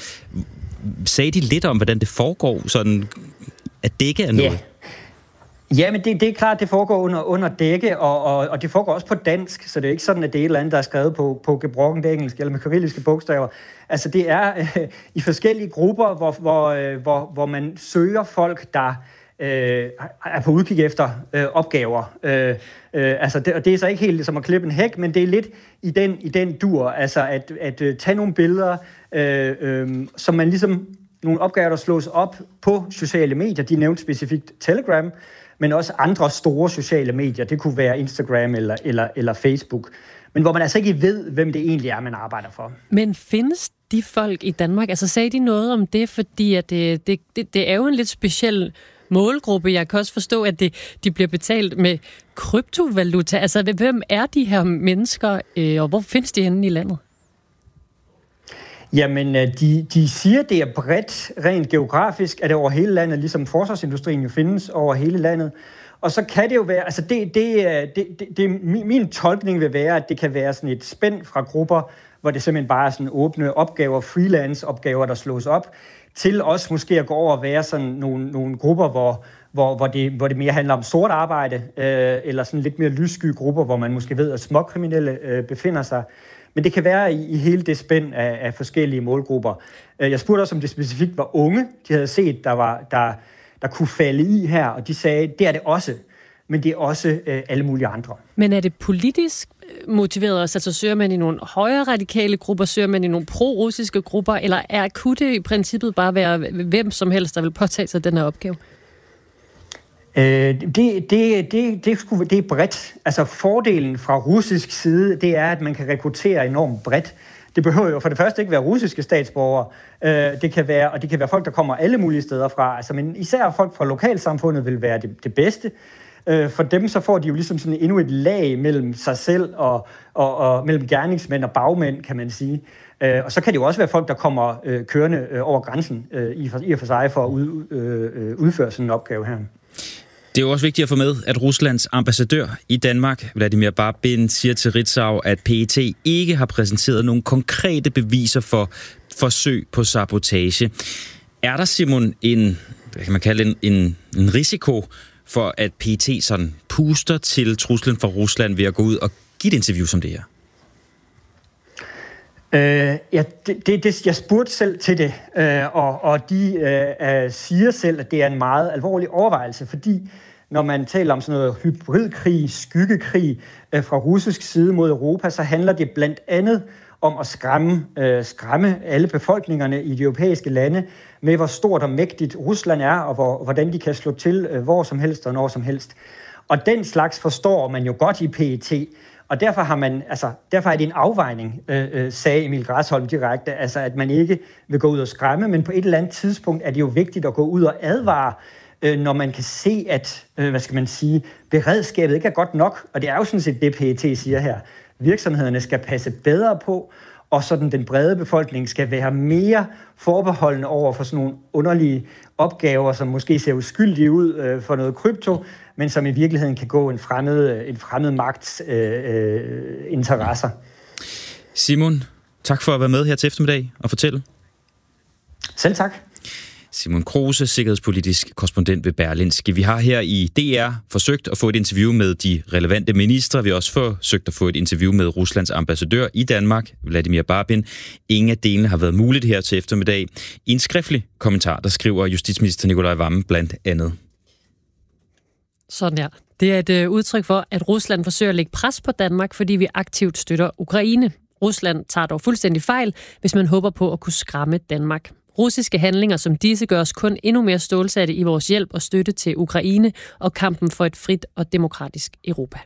sagde de lidt om, hvordan det foregår, sådan at det ikke er noget? Yeah. Ja, men det, det er klart, det foregår under, under dække, og, og, og det foregår også på dansk, så det er ikke sådan, at det er et eller andet, der er skrevet på, på gebrokkent engelsk eller med kyrilliske bogstaver. Altså det er øh, i forskellige grupper, hvor, hvor, øh, hvor, hvor man søger folk, der øh, er på udkig efter øh, opgaver. Øh, øh, altså det, og det er så ikke helt som at klippe en hæk, men det er lidt i den, i den dur, altså at, at øh, tage nogle billeder, øh, øh, som man ligesom nogle opgaver, der slås op på sociale medier. De nævnte specifikt Telegram, men også andre store sociale medier. Det kunne være Instagram eller, eller, eller Facebook. Men hvor man altså ikke ved, hvem det egentlig er, man arbejder for. Men findes de folk i Danmark? Altså sagde de noget om det? Fordi at det, det, det, det er jo en lidt speciel målgruppe. Jeg kan også forstå, at det, de bliver betalt med kryptovaluta. Altså hvem er de her mennesker, og hvor findes de henne i landet? Jamen, de, de siger, det er bredt, rent geografisk, at det over hele landet, ligesom forsvarsindustrien jo findes over hele landet. Og så kan det jo være, altså det, det, det, det, det min tolkning vil være, at det kan være sådan et spænd fra grupper, hvor det simpelthen bare er sådan åbne opgaver, freelance-opgaver, der slås op, til også måske at gå over og være sådan nogle, nogle grupper, hvor, hvor, hvor, det, hvor det mere handler om sort arbejde, øh, eller sådan lidt mere lyssky grupper, hvor man måske ved, at småkriminelle øh, befinder sig. Men det kan være i, i hele det spænd af, af forskellige målgrupper. Jeg spurgte også, om det specifikt var unge, de havde set, der, var, der, der kunne falde i her, og de sagde, det er det også, men det er også øh, alle mulige andre. Men er det politisk motiveret også? Altså søger man i nogle højere radikale grupper, søger man i nogle pro-russiske grupper, eller er, kunne det i princippet bare være hvem som helst, der vil påtage sig den her opgave? Det, det, det, det, skulle, det er bredt. Altså fordelen fra russisk side, det er, at man kan rekruttere enormt bredt. Det behøver jo for det første ikke være russiske statsborgere. Det kan være, og det kan være folk, der kommer alle mulige steder fra. Altså, men især folk fra lokalsamfundet vil være det, det bedste. Øh, for dem så får de jo ligesom sådan endnu et lag mellem sig selv og, og, og mellem gerningsmænd og bagmænd, kan man sige. Øh, og så kan det jo også være folk, der kommer øh, kørende øh, over grænsen øh, i, for, i og for sig for at ud, øh, udføre sådan en opgave her. Det er jo også vigtigt at få med, at Ruslands ambassadør i Danmark, Vladimir Barbin, siger til Ritzau, at P E T ikke har præsenteret nogle konkrete beviser for forsøg på sabotage. Er der, Simon, en, hvad kan man kalde en, en, en risiko for, at P E T sådan puster til truslen fra Rusland ved at gå ud og give et interview som det her? Øh, ja, det, det, jeg spurgte selv til det, øh, og, og de øh, siger selv, at det er en meget alvorlig overvejelse, fordi når man taler om sådan noget hybridkrig, skyggekrig øh, fra russisk side mod Europa, så handler det blandt andet om at skræmme, øh, skræmme alle befolkningerne i de europæiske lande med, hvor stort og mægtigt Rusland er, og hvor, hvordan de kan slå til øh, hvor som helst og når som helst. Og den slags forstår man jo godt i P E T, og derfor har man, altså, derfor er det en afvejning, øh, øh, sagde Emil Græsholm direkte, altså at man ikke vil gå ud og skræmme, men på et eller andet tidspunkt er det jo vigtigt at gå ud og advare, øh, når man kan se, at, øh, hvad skal man sige, beredskabet ikke er godt nok, og det er jo sådan set det, P E T siger her. Virksomhederne skal passe bedre på, og sådan den brede befolkning skal være mere forbeholdende over for sådan nogle underlige opgaver, som måske ser uskyldige ud øh, for noget krypto, men som i virkeligheden kan gå en fremmed, en fremmed magts øh, øh, interesser. Simon, tak for at være med her til eftermiddag og fortælle. Selv tak. Simon Kruse, sikkerhedspolitisk korrespondent ved Berlingske. Vi har her i D R forsøgt at få et interview med de relevante ministre. Vi har også forsøgt at få et interview med Ruslands ambassadør i Danmark, Vladimir Barbin. Ingen af delene har været muligt her til eftermiddag. I en skriftlig kommentar, der skriver justitsminister Nicolai Wammen blandt andet. Sådan ja. Det er et øh, udtryk for, at Rusland forsøger at lægge pres på Danmark, fordi vi aktivt støtter Ukraine. Rusland tager dog fuldstændig fejl, hvis man håber på at kunne skræmme Danmark. Russiske handlinger som disse gør os kun endnu mere stålsatte i vores hjælp og støtte til Ukraine og kampen for et frit og demokratisk Europa.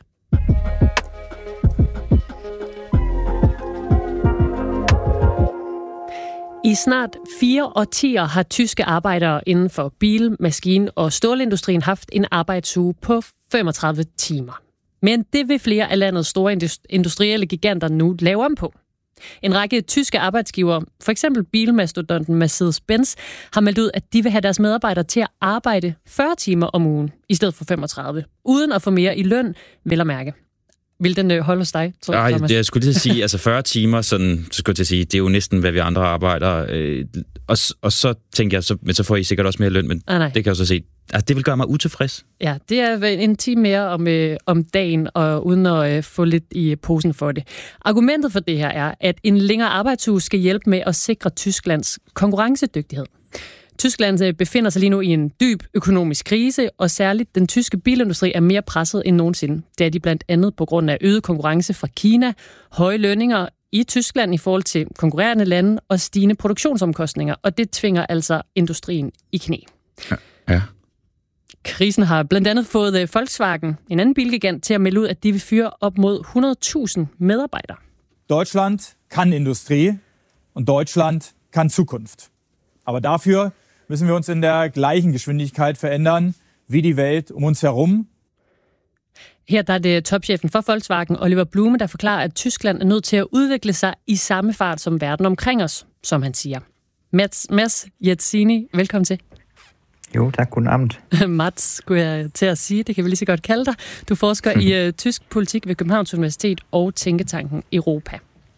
I snart fire årtier har tyske arbejdere inden for bil-, maskine- og stålindustrien haft en arbejdsuge på femogtredive timer. Men det vil flere af landets store industrielle giganter nu lave om på. En række tyske arbejdsgivere, for eksempel bilmastodonten Mercedes-Benz, har meldt ud, at de vil have deres medarbejdere til at arbejde fyrre timer om ugen, i stedet for femogtredive, uden at få mere i løn, vel at mærke. Vil den holde hos dig, tror jeg, Thomas? Jeg skulle lige sige, altså fyrre timer, sådan, så skulle jeg til at sige, det er jo næsten, hvad vi andre arbejder. Øh, og, og så tænker jeg, så, men så får I sikkert også mere løn, men ah, det kan jeg så se. Altså, det vil gøre mig utilfreds. Ja, det er en time mere om, øh, om dagen, og uden at øh, få lidt i posen for det. Argumentet for det her er, at en længere arbejdsuge skal hjælpe med at sikre Tysklands konkurrencedygtighed. Tyskland befinder sig lige nu i en dyb økonomisk krise, og særligt den tyske bilindustri er mere presset end nogensinde. Det er de blandt andet på grund af øget konkurrence fra Kina, høje lønninger i Tyskland i forhold til konkurrerende lande og stigende produktionsomkostninger, og det tvinger altså industrien i knæ. Ja. ja. Krisen har blandt andet fået Volkswagen, en anden bilgigant, til at melde ud, at de vil fyre op mod hundrede tusind medarbejdere. Deutschland kann Industrie, und Deutschland kann Zukunft. Aber dafür müssen wir uns in der gleichen Geschwindigkeit verändern wie die Welt um uns herum. Her der er det topchefen for Volkswagen, Oliver Blume, der forklarer, at Tyskland er nødt til at udvikle sig i samme fart som verden omkring os, som han siger. Mats, Mads Jetzini, velkommen til. Jo, tak. Guten Abend. Mats, skulle jeg til at sige. Det kan vi lige så godt kalde dig. Du forsker i uh, tysk politik ved Københavns Universitet og Tænketanken Europa.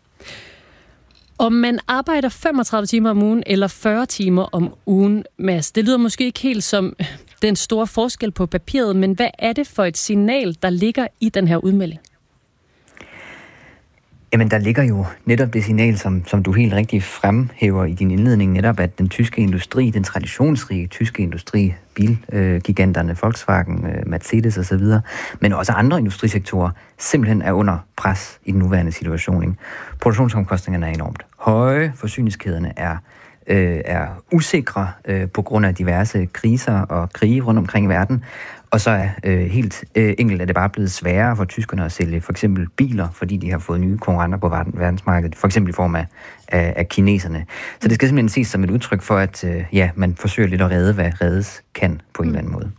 Om man arbejder femogtredive timer om ugen eller fyrre timer om ugen, Mads, det lyder måske ikke helt som den store forskel på papiret, men hvad er det for et signal, der ligger i den her udmelding? Jamen, der ligger jo netop det signal, som, som du helt rigtigt fremhæver i din indledning, netop at den tyske industri, den traditionsrige tyske industri, bilgiganterne, øh, Volkswagen, øh, Mercedes osv., men også andre industrisektorer, simpelthen er under pres i den nuværende situation. Produktionsomkostningerne er enormt høje, forsyningskæderne er, øh, er usikre øh, på grund af diverse kriser og krige rundt omkring i verden, og så er øh, helt øh, enkelt er det bare blevet sværere for tyskerne at sælge for eksempel biler, fordi de har fået nye konkurrenter på verdensmarkedet, for eksempel i form af, af, af kineserne. Så det skal simpelthen ses som et udtryk for, at øh, ja, man forsøger lidt at redde, hvad reddes kan på en eller anden måde.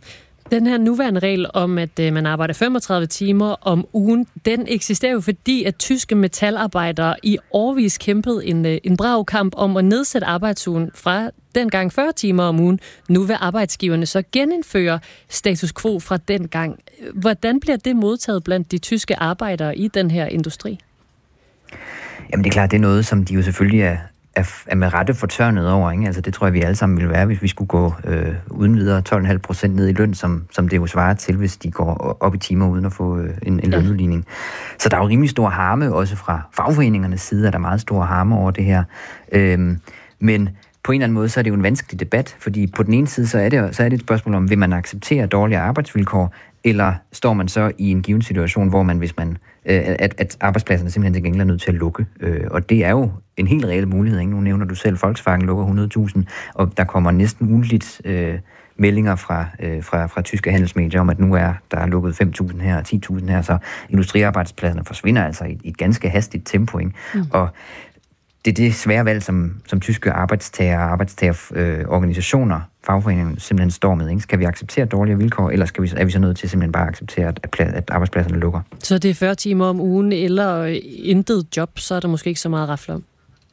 Den her nuværende regel om, at øh, man arbejder femogtredive timer om ugen, den eksisterer jo fordi, at tyske metalarbejdere i årevis kæmpede en, øh, en brav kamp om at nedsætte arbejdsugen fra dengang fyrre timer om ugen. Nu vil arbejdsgiverne så genindføre status quo fra dengang. Hvordan bliver det modtaget blandt de tyske arbejdere i den her industri? Jamen det er klart, det er noget, som de jo selvfølgelig er, er, er med rette fortørnet over. Ikke? Altså det tror jeg, vi alle sammen ville være, hvis vi skulle gå øh, uden videre tolv komma fem procent ned i løn, som, som det jo svarer til, hvis de går op i timer uden at få øh, en, en lønudligning. Så der er jo rimelig stor harme, også fra fagforeningernes side, er der meget stor harme over det her. Øhm, men på en eller anden måde, så er det jo en vanskelig debat, fordi på den ene side, så er det, så er det et spørgsmål om, vil man acceptere dårligere arbejdsvilkår, eller står man så i en given situation, hvor man, hvis man, øh, at, at arbejdspladserne simpelthen til gengæld er nødt til at lukke. Øh, og det er jo en helt reel mulighed. Ikke? Nu nævner du selv, Volkswagen lukker hundrede tusind, og der kommer næsten ugentligt øh, meldinger fra, øh, fra, fra tyske handelsmedier om, at nu er der er lukket fem tusind her og ti tusind her, så industriarbejdspladserne forsvinder altså i, i et ganske hastigt tempo. Ikke? Mm. Og det er det svære valg, som, som tyske arbejdstager og arbejdstagerorganisationer, øh, fagforeninger simpelthen står med. Ikke? Skal vi acceptere dårligere vilkår, eller skal vi, er vi så nødt til simpelthen bare at acceptere, at, at arbejdspladserne lukker? Så det er fyrre timer om ugen, eller intet job, så er der måske ikke så meget at rafle om?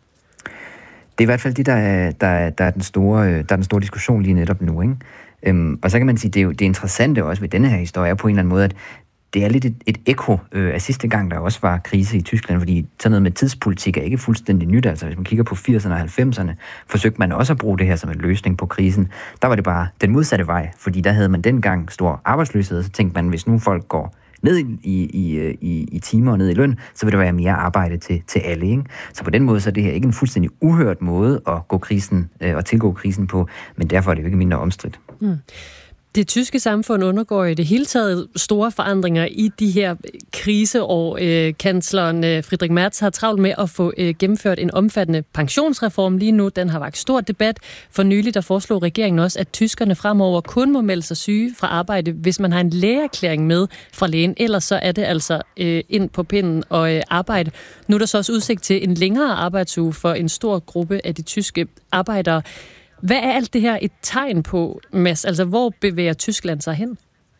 Det er i hvert fald det, der er, der er, der er, den, store, der er den store diskussion lige netop nu. Ikke? Øhm, og så kan man sige, det er jo det interessante også ved denne her historie, er på en eller anden måde, at det er lidt et, et ekko øh, af sidste gang, der også var krise i Tyskland, fordi sådan noget med tidspolitik er ikke fuldstændig nyt. Altså hvis man kigger på firserne og halvfemserne, forsøgte man også at bruge det her som en løsning på krisen. Der var det bare den modsatte vej, fordi der havde man dengang stor arbejdsløshed, så tænkte man, hvis nu folk går ned i, i, i, i timer og ned i løn, så vil der være mere arbejde til, til alle. Ikke? Så på den måde så er det her ikke en fuldstændig uhørt måde at gå krisen øh, og tilgå krisen på, men derfor er det jo ikke mindre omstridt. Hmm. Det tyske samfund undergår i det hele taget store forandringer i de her kriseår. Kansleren Friedrich Merz har travlt med at få gennemført en omfattende pensionsreform lige nu. Den har vakt stor debat. For nylig der foreslog regeringen også, at tyskerne fremover kun må melde sig syge fra arbejde, hvis man har en lægeerklæring med fra lægen. Ellers så er det altså ind på pinden og arbejde. Nu er der så også udsigt til en længere arbejdsuge for en stor gruppe af de tyske arbejdere. Hvad er alt det her et tegn på, Mads? Altså, hvor bevæger Tyskland sig hen?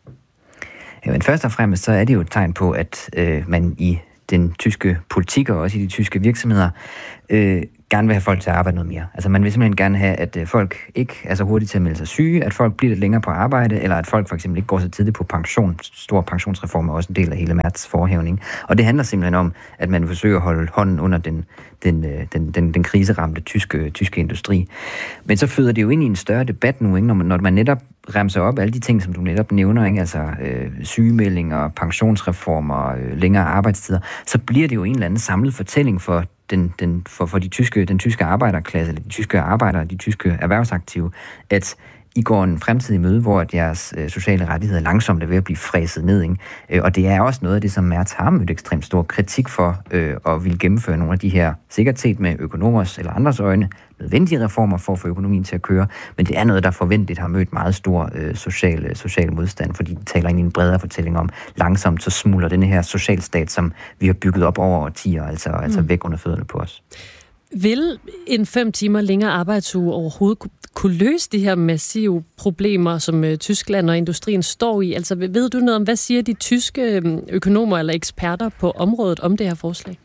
Jamen, først og fremmest så er det jo et tegn på, at øh, man i den tyske politik og også i de tyske virksomheder øh, gerne vil have folk til at arbejde noget mere. Altså, man vil simpelthen gerne have, at øh, folk ikke er så hurtigt til at melde sig syge, at folk bliver lidt længere på arbejde, eller at folk for eksempel ikke går så tidligt på pension. Stor pensionsreform er også en del af hele Merz' forhævning. Og det handler simpelthen om, at man forsøger at holde hånden under den, den, den, den, den kriseramte tyske, tyske industri. Men så føder det jo ind i en større debat nu, ikke? Når, man, når man netop remser op alle de ting, som du netop nævner, ikke? Altså øh, sygemeldinger, pensionsreformer, øh, længere arbejdstider, så bliver det jo en eller anden samlet fortælling for Den, den, for, for de tyske, den tyske arbejderklasse, eller de tyske arbejdere, de tyske erhvervsaktive, at I går en fremtidig møde, hvor jeres øh, sociale rettigheder langsomt er ved at blive fræset ned. Ikke? Øh, og det er også noget af det, som Merz har mødt ekstremt stor kritik for, øh, og vil gennemføre nogle af de her, sikkert set med økonomers eller andres øjne, nødvendige reformer for at få økonomien til at køre, men det er noget, der forventeligt har mødt meget stor øh, social, social modstand, fordi de taler ind i en bredere fortælling om, langsomt så smuldrer denne her socialstat, som vi har bygget op over årtier, altså, mm. altså væk under fødderne på os. Vil en fem timer længere arbejdsuge overhovedet kunne løse de her massive problemer, som øh, Tyskland og industrien står i? Altså ved du noget om, hvad siger de tyske økonomer eller eksperter på området om det her forslag?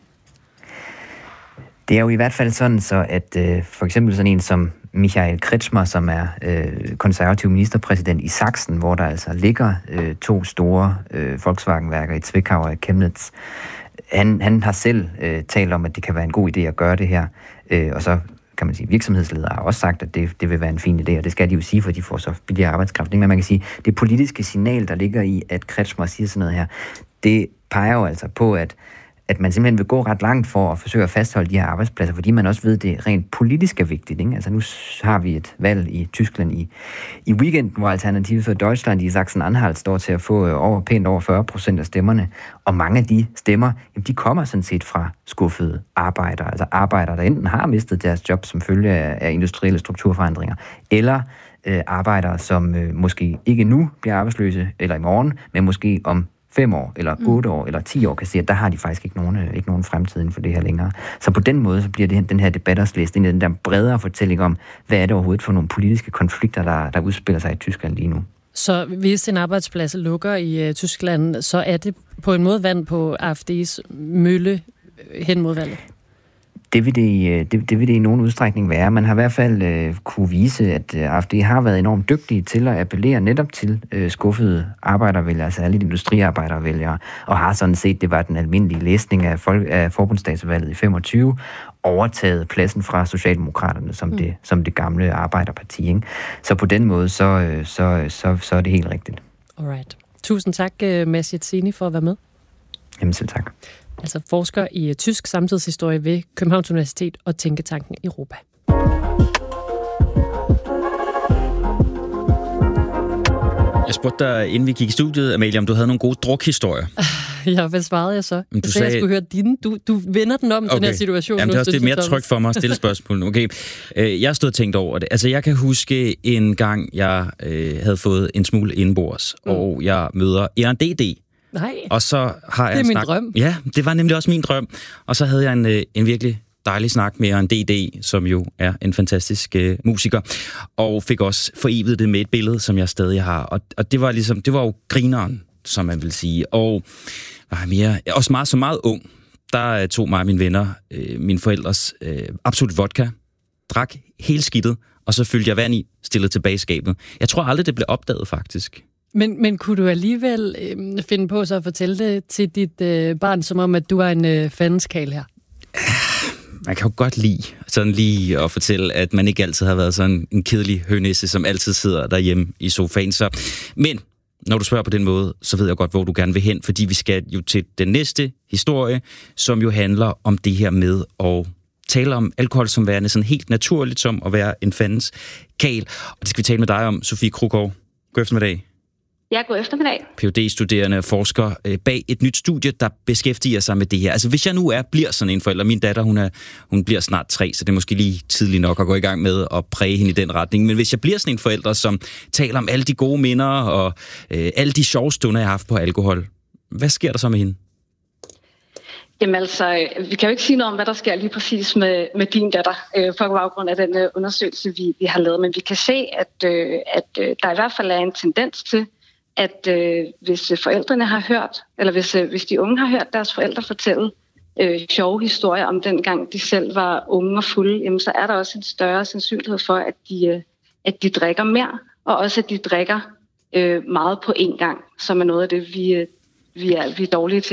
Det er jo i hvert fald sådan, så at øh, for eksempel sådan en som Michael Kretschmer, som er øh, konservativ ministerpræsident i Sachsen, hvor der altså ligger øh, to store øh, Volkswagen-værker i Zwickau og Chemnitz. Han, han har selv øh, talt om, at det kan være en god idé at gøre det her, øh, og så kan man sige, virksomhedsledere har også sagt, at det, det vil være en fin idé, og det skal de jo sige, for de får så billigere arbejdskraft. Men man kan sige, det politiske signal, der ligger i, at Kretschmer siger sådan noget her, det peger jo altså på, at at man simpelthen vil gå ret langt for at forsøge at fastholde de her arbejdspladser, fordi man også ved, at det rent politisk er vigtigt. Ikke? Altså nu har vi et valg i Tyskland i, i weekenden, hvor Alternativet for Deutschland i Sachsen-Anhalt står til at få over, pænt over fyrre procent af stemmerne, og mange af de stemmer, jamen, de kommer sådan set fra skuffede arbejdere, altså arbejdere, der enten har mistet deres job som følge af, af industrielle strukturforandringer, eller øh, arbejdere, som øh, måske ikke nu bliver arbejdsløse, eller i morgen, men måske om fem år, eller otte år, eller ti år, kan se, at der har de faktisk ikke nogen, ikke nogen fremtid inden for det her længere. Så på den måde, så bliver det, den her debat også læst ind i den der bredere fortælling om, hvad er det overhovedet for nogle politiske konflikter, der, der udspiller sig i Tyskland lige nu. Så hvis en arbejdsplads lukker i uh, Tyskland, så er det på en måde vand på A F D's mølle hen mod valget? Det vil det, det, det vil det i nogen udstrækning være. Man har i hvert fald øh, kunne vise, at øh, A F D har været enormt dygtige til at appellere netop til øh, skuffede arbejdervælgere, særligt industriarbejdervælgere, og har sådan set, det var den almindelige læsning af, folk, af forbundsdagsvalget i femogtyve, overtaget pladsen fra Socialdemokraterne som, mm. det, som det gamle arbejderparti. Ikke? Så på den måde, så, så, så, så er det helt rigtigt. Alright. Tusind tak, Mads Jetsini, for at være med. Jamen selv tak. Altså forsker i tysk samtidshistorie ved Københavns Universitet og Tænketanken Europa. Jeg spurgte dig, inden vi gik i studiet, Amalie, om du havde nogle gode drukhistorier. Ja, hvad svarede jeg så? Du jeg sagde, sagde, jeg skulle høre dine. Du, du vender den om, okay. Den her situation. Jamen, det er også det mere trygt for mig at stille spørgsmål. Okay. Jeg stod og tænkt over det. Altså, jeg kan huske en gang, jeg øh, havde fået en smule indbords, mm. og jeg møder E R D D. Nej, og så har jeg det er min snak... drøm. Ja, det var nemlig også min drøm. Og så havde jeg en, en virkelig dejlig snak med E R D D, som jo er en fantastisk uh, musiker, og fik også forevet det med et billede, som jeg stadig har. Og, og det var ligesom, det var jo grineren, som man vil sige. Og var mere, også meget, så meget ung, der uh, tog mig og mine venner, uh, mine forældres uh, absolut vodka, drak helt skidtet, og så fyldte jeg vand i, stillede tilbage i skabet. Jeg tror aldrig, det blev opdaget, faktisk. Men, men kunne du alligevel øh, finde på så at fortælle det til dit øh, barn, som om, at du er en øh, fandenskal her? Man kan jo godt lide sådan lige at fortælle, at man ikke altid har været sådan en kedelig hønisse, som altid sidder derhjemme i sofaen. Så, men når du spørger på den måde, så ved jeg godt, hvor du gerne vil hen, fordi vi skal jo til den næste historie, som jo handler om det her med at tale om alkohol som værende sådan helt naturligt, som at være en fandens kal. Og det skal vi tale med dig om, Sofie Kruggaard. God eftermiddag. Ja, god eftermiddag. P H D-studerende og forsker bag et nyt studie, der beskæftiger sig med det her. Altså hvis jeg nu er, bliver sådan en forælder, min datter, hun, er, hun bliver snart tre, så det er måske lige tidligt nok at gå i gang med at præge hende i den retning. Men hvis jeg bliver sådan en forælder, som taler om alle de gode minder og øh, alle de sjove stunder, jeg har haft på alkohol, hvad sker der så med hende? Jamen altså, vi kan jo ikke sige noget om, hvad der sker lige præcis med, med din datter, øh, på baggrund af den øh, undersøgelse, vi, vi har lavet. Men vi kan se, at, øh, at øh, der i hvert fald er en tendens til, at øh, hvis forældrene har hørt, eller hvis, øh, hvis de unge har hørt deres forældre fortælle øh, sjove historier om den gang, de selv var unge og fulde, jamen, så er der også en større sandsynlighed for, at de, øh, at de drikker mere, og også at de drikker øh, meget på én gang, som er noget af det, vi, øh, vi, er, vi er dårlige til.